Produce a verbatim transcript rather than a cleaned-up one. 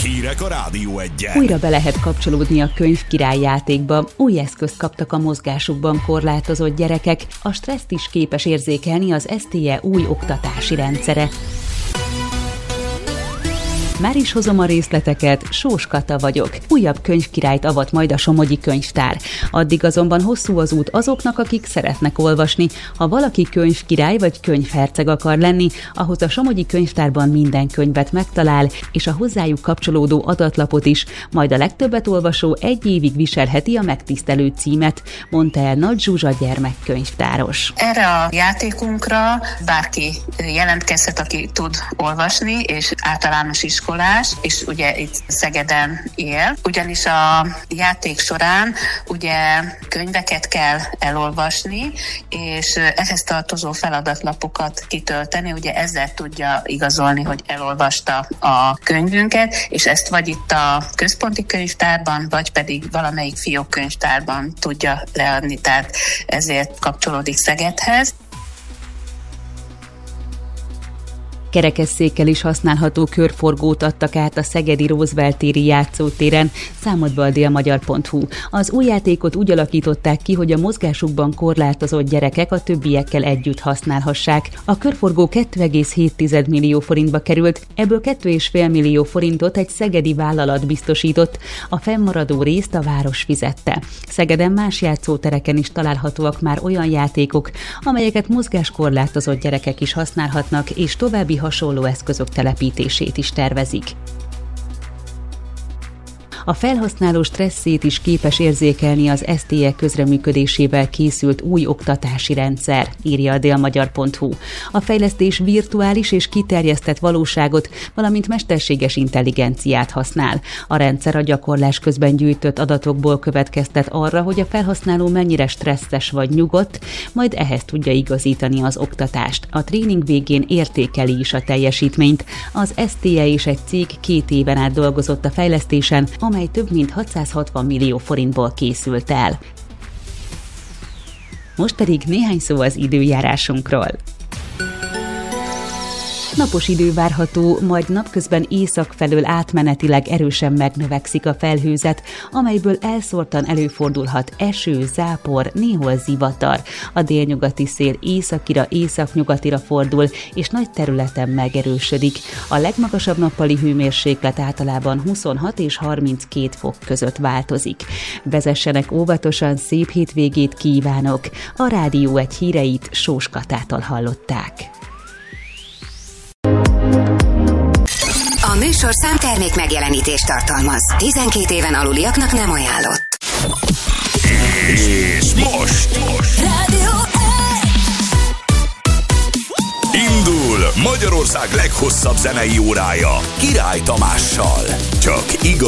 Hírek a Rádió Egyen. Újra be lehet kapcsolódni a Könyvkirály játékba. Új eszközt kaptak a mozgásukban korlátozott gyerekek. A stresszt is képes érzékelni az es té e új oktatási rendszere. Már is hozom a részleteket, Sós Kata vagyok. Újabb könyvkirályt avat majd a Somogyi Könyvtár. Addig azonban hosszú az út azoknak, akik szeretnek olvasni. Ha valaki könyvkirály vagy könyvherceg akar lenni, ahhoz a Somogyi Könyvtárban minden könyvet megtalál, és a hozzájuk kapcsolódó adatlapot is, majd a legtöbbet olvasó egy évig viselheti a megtisztelő címet, mondta el Nagy Zsuzsa gyermekkönyvtáros. Erre a játékunkra bárki jelentkezhet, aki tud olvasni, és általános iskolás, és ugye itt Szegeden él. Ugyanis a játék során ugye könyveket kell elolvasni, és ehhez tartozó feladatlapokat kitölteni, ugye ezzel tudja igazolni, hogy elolvasta a könyvünket, és ezt vagy itt a központi könyvtárban, vagy pedig valamelyik fiókkönyvtárban tudja leadni, tehát ezért kapcsolódik Szegedhez. Kerekesszékkel is használható körforgót adtak át a szegedi Roosevelt téri játszótéren, számadva a délmagyar pont hu. Az új játékot úgy alakították ki, hogy a mozgásukban korlátozott gyerekek a többiekkel együtt használhassák. A körforgó két egész hét millió forintba került, ebből két egész öt millió forintot egy szegedi vállalat biztosított, a fennmaradó részt a város fizette. Szegeden más játszótereken is találhatóak már olyan játékok, amelyeket mozgáskorlátozott gyerekek is használhatnak, és további hasonló eszközök telepítését is tervezik. A felhasználó stresszét is képes érzékelni az es té e közreműködésével készült új oktatási rendszer, írja a délmagyar pont hu. A fejlesztés virtuális és kiterjesztett valóságot, valamint mesterséges intelligenciát használ. A rendszer a gyakorlás közben gyűjtött adatokból következtet arra, hogy a felhasználó mennyire stresszes vagy nyugodt, majd ehhez tudja igazítani az oktatást. A tréning végén értékeli is a teljesítményt. Az es té e és egy cég két éven át dolgozott a fejlesztésen, amely több mint hatszázhatvan millió forintból készült el. Most pedig néhány szó az időjárásunkról. Napos idő várható, majd napközben észak felől átmenetileg erősen megnövekszik a felhőzet, amelyből elszórtan előfordulhat eső, zápor, néhol zivatar. A délnyugati szél északira, északnyugatira fordul, és nagy területen megerősödik. A legmagasabb nappali hőmérséklet általában huszonhat és harminckét fok között változik. Vezessenek óvatosan, szép hétvégét kívánok! A Rádió egy híreit Sós Katától hallották. A műsorszám termék megjelenítést tartalmaz. tizenkét éven aluliaknak nem ajánlott. És most, most. Rádió Indul Magyarország leghosszabb zenei órája Király Tamással. Csak igaz.